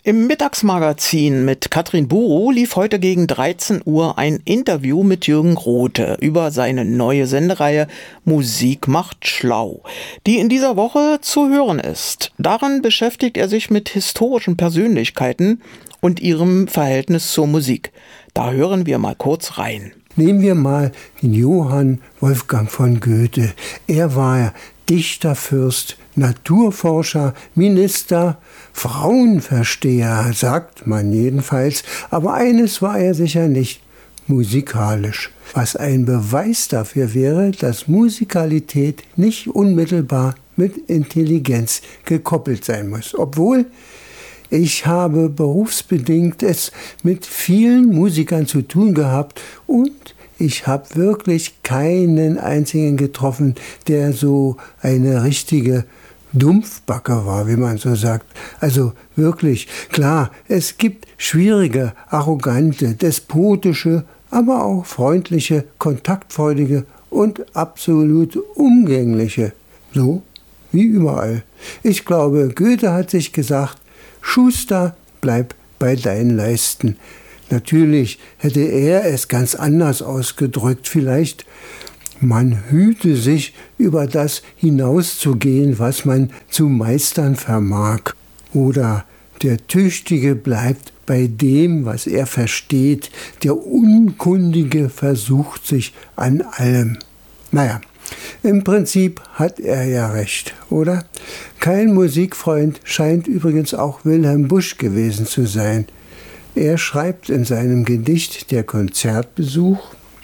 Im Mittagsmagazin mit Katrin Buro lief heute gegen 13 Uhr ein Interview mit Jürgen Rothe über seine neue Sendereihe Musik macht schlau, die in dieser Woche zu hören ist. Darin beschäftigt er sich mit historischen Persönlichkeiten und ihrem Verhältnis zur Musik. Da hören wir mal kurz rein. Nehmen wir mal Johann Wolfgang von Goethe. Er war Dichter, Fürst, Naturforscher, Minister, Frauenversteher, sagt man jedenfalls. Aber eines war er sicher nicht: musikalisch. Was ein Beweis dafür wäre, dass Musikalität nicht unmittelbar mit Intelligenz gekoppelt sein muss. Obwohl ich habe berufsbedingt es mit vielen Musikern zu tun gehabt und ich habe wirklich keinen einzigen getroffen, der so eine richtige Dumpfbacke war, wie man so sagt. Also wirklich, klar, es gibt schwierige, arrogante, despotische, aber auch freundliche, kontaktfreudige und absolut umgängliche. So wie überall. Ich glaube, Goethe hat sich gesagt: Schuster, bleib bei deinen Leisten. Natürlich hätte er es ganz anders ausgedrückt. Vielleicht: man hüte sich, über das hinauszugehen, was man zu meistern vermag. Oder: der Tüchtige bleibt bei dem, was er versteht. Der Unkundige versucht sich an allem. Naja, im Prinzip hat er ja recht, oder? Kein Musikfreund scheint übrigens auch Wilhelm Busch gewesen zu sein. Er schreibt in seinem Gedicht Der Konzertbesuch: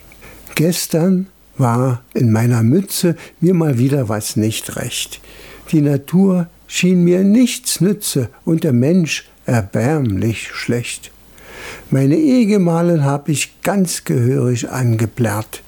Gestern war in meiner Mütze mir mal wieder was nicht recht. Die Natur schien mir nichts nütze und der Mensch erbärmlich schlecht. Meine Ehegemahlin hab ich ganz gehörig angeplärrt.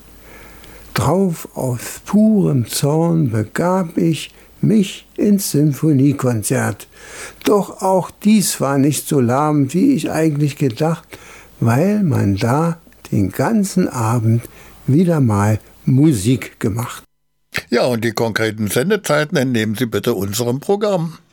Drauf aus purem Zorn begab ich mich ins Sinfoniekonzert. Doch auch dies war nicht so lahm, wie ich eigentlich gedacht, weil man da den ganzen Abend wieder mal Musik gemacht. Ja, und die konkreten Sendezeiten entnehmen Sie bitte unserem Programm.